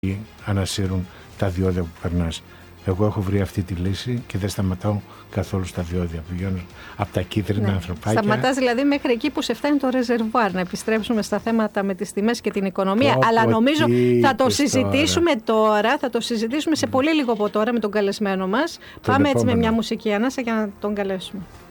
ανασύρουν τα διόδια που περνάς. Εγώ έχω βρει αυτή τη λύση και δεν σταματάω καθόλου στα διόδια. Πηγαίνω από τα κίτρινα ανθρωπάκια. Σταματάς δηλαδή μέχρι εκεί που σε φτάνει το ρεζερβουάρ. Να επιστρέψουμε στα θέματα με τις τιμές και την οικονομία. Αλλά νομίζω θα το συζητήσουμε τώρα. Θα το συζητήσουμε σε πολύ λίγο από τώρα με τον καλεσμένο μας. Πάμε έτσι με μια μουσική ανάσα για να τον καλέσουμε.